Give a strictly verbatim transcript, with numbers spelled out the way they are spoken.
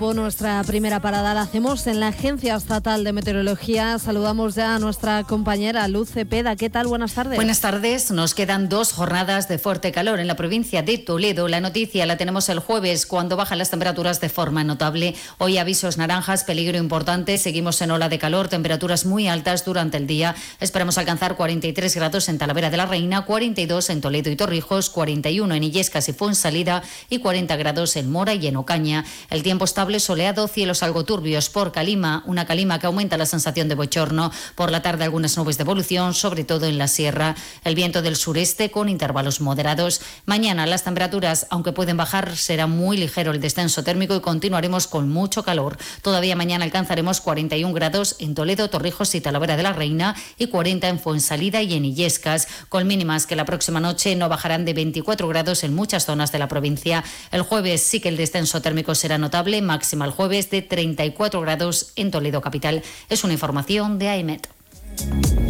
Nuestra primera parada la hacemos en la Agencia Estatal de Meteorología. Saludamos ya a nuestra compañera Luz Cepeda. ¿Qué tal? Buenas tardes. Buenas tardes. Nos quedan dos jornadas de fuerte calor en la provincia de Toledo. La noticia la tenemos el jueves, cuando bajan las temperaturas de forma notable. Hoy avisos naranjas, peligro importante. Seguimos en ola de calor, temperaturas muy altas durante el día. Esperamos alcanzar cuarenta y tres grados en Talavera de la Reina, cuarenta y dos en Toledo y Torrijos, cuarenta y uno en Illescas y Fuensalida y cuarenta grados en Mora y en Ocaña. El tiempo estable, soleado, cielos algo turbios por Calima, una calima que aumenta la sensación de bochorno. Por la tarde algunas nubes de evolución, sobre todo en la sierra. El viento del sureste con intervalos moderados. Mañana las temperaturas, aunque pueden bajar, será muy ligero el descenso térmico y continuaremos con mucho calor. Todavía mañana alcanzaremos cuarenta y un grados en Toledo, Torrijos y Talavera de la Reina y cuarenta en Fuensalida y en Illescas, con mínimas que la próxima noche no bajarán de veinticuatro grados en muchas zonas de la provincia. El jueves sí que el descenso térmico será notable, máxima el jueves de treinta y cuatro grados en Toledo capital. Es una información de AEMET.